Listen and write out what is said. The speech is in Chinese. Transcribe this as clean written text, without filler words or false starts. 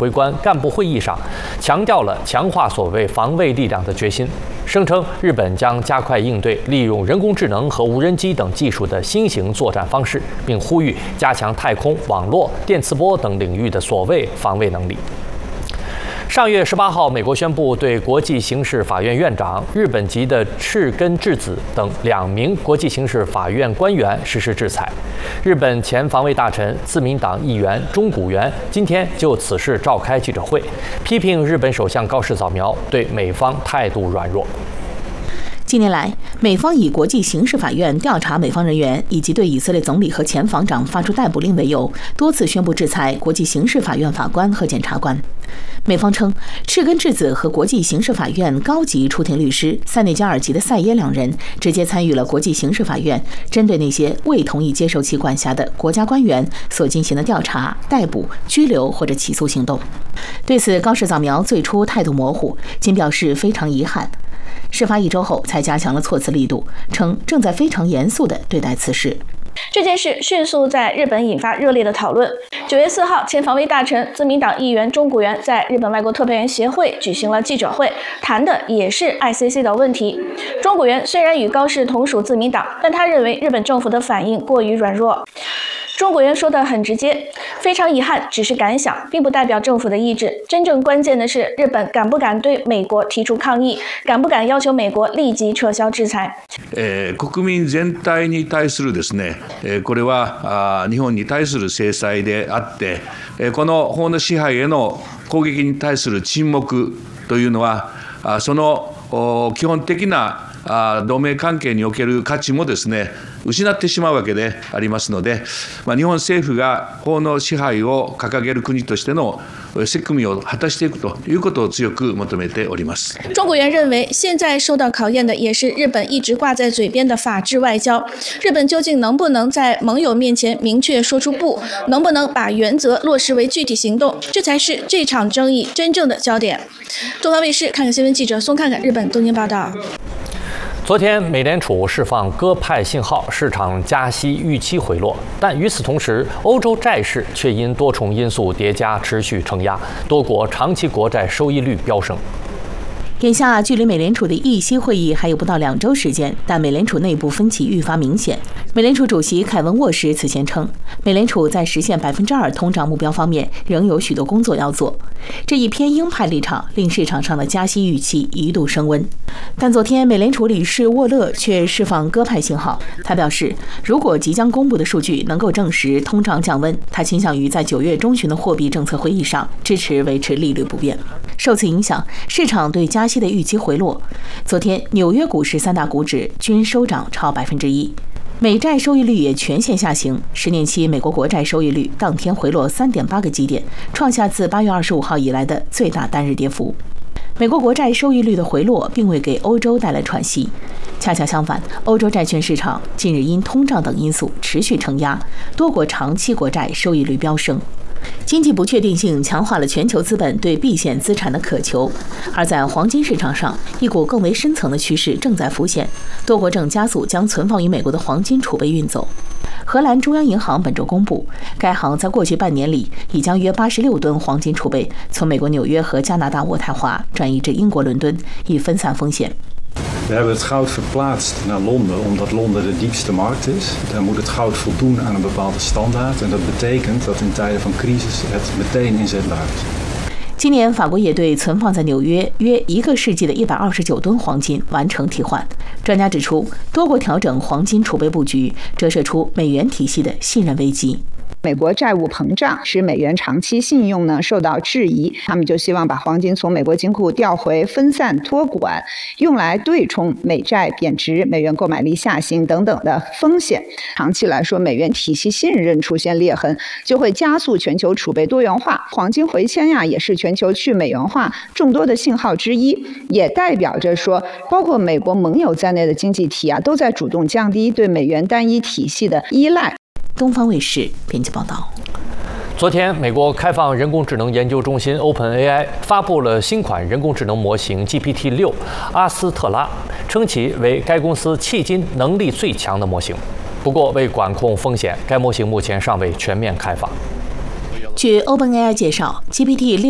挥官干部会议上，强调了强化所谓防卫力量的决心，声称日本将加快应对利用人工智能和无人机等技术的新型作战方式，并呼吁加强太空、网络、电磁波等领域的所谓防卫能力。上月18号，美国宣布对国际刑事法院院长、日本籍的赤根智子等2名国际刑事法院官员实施制裁。日本前防卫大臣、自民党议员中谷元今天就此事召开记者会，批评日本首相高市早苗对美方态度软弱。 近年来，美方以国际刑事法院调查美方人员以及对以色列总理和前防长发出逮捕令为由，多次宣布制裁国际刑事法院法官和检察官。美方称，赤根智子和国际刑事法院高级出庭律师塞内加尔籍的塞耶2人直接参与了国际刑事法院针对那些未同意接受其管辖的国家官员所进行的调查、逮捕、拘留或者起诉行动。对此，高市早苗最初态度模糊，仅表示非常遗憾。事发1周后，才加强了措辞力度，称正在非常严肃地对待此事。 这件事迅速在日本引发热烈的讨论。9月4号，前防卫大臣、自民党议员中谷元在日本外国特派员协会举行了记者会，谈的也是 ICC 的问题。中谷元虽然与高市同属自民党，但他认为日本政府的反应过于软弱。中谷元说得很直接，非常遗憾，只是感想，并不代表政府的意志。真正关键的是，日本敢不敢对美国提出抗议，敢不敢要求美国立即撤销制裁。 国民全体に対するですね、これは日本に対する制裁であって、この法の支配への攻撃に対する沈黙というのは、その基本的な同盟関係における価値もですね失ってしまうわけでありますので、日本政府が法の支配を掲げる国としての責務を果たしていくということを強く求めております。 中谷元认为，现在受到考验的也是日本一直挂在嘴边的法治外交。日本究竟能不能在盟友面前明确说出不，能不能把原则落实为具体行动，这才是这场争议真正的焦点。中方卫视看看新闻记者宋看看日本东京报道。 昨天，美联储释放鸽派信号，市场加息预期回落，但与此同时，欧洲债市却因多重因素叠加持续承压，多国长期国债收益率飙升。 眼下，距离美联储的议息会议还有不到2周时间，但美联储内部分歧愈发明显。美联储主席凯文·沃什此前称，美联储在实现2%通胀目标方面仍有许多工作要做。这一偏鹰派立场令市场上的加息预期一度升温。但昨天，美联储理事沃勒却释放鸽派信号。他表示，如果即将公布的数据能够证实通胀降温，他倾向于在9月中旬的货币政策会议上支持维持利率不变。受此影响，市场对加息的预期回落。昨天，纽约股市3大股指均收涨超1%，美债收益率也全线下行，10年期美国国债收益率当天回落3.8个基点，创下自8月25号以来的最大单日跌幅。美国国债收益率的回落并未给欧洲带来喘息，恰恰相反，欧洲债券市场近日因通胀等因素持续承压，多国长期国债收益率飙升。经济不确定性强化了全球资本对避险资产的渴求，而在黄金市场上，一股更为深层的趋势正在浮现，多国正加速将存放于美国的黄金储备运走。荷兰中央银行本周公布，该行在过去半年里已将约86吨黄金储备从美国纽约和加拿大渥太华转移至英国伦敦，以分散风险。 We hebben het goud verplaatst naar Londen, omdat Londen de diepste markt is. Daar moet het goud voldoen aan een bepaalde standaard. En dat betekent dat in tijden van crisis het meteen inzetbaar is. 今年，法国也对存放在纽约约1个世纪的129吨黄金完成替换。专家指出，多国调整黄金储备布局，折射出美元体系的信任危机。 美国债务膨胀使美元长期信用呢受到质疑，他们就希望把黄金从美国金库调回分散托管，用来对冲美债贬值、美元购买力下行等等的风险。长期来说，美元体系信任出现裂痕，就会加速全球储备多元化。黄金回迁呀，也是全球去美元化众多的信号之一，也代表着说，包括美国盟友在内的经济体啊，都在主动降低对美元单一体系的依赖。 东方卫视编辑报道。 昨天，美国开放人工智能研究中心 OpenAI 发布了新款人工智能模型 GPT-6阿斯特拉，称其为该公司迄今能力最强的模型。不过，为管控风险，该模型目前尚未全面开放。 据 OpenAI 介绍 ，GPT-6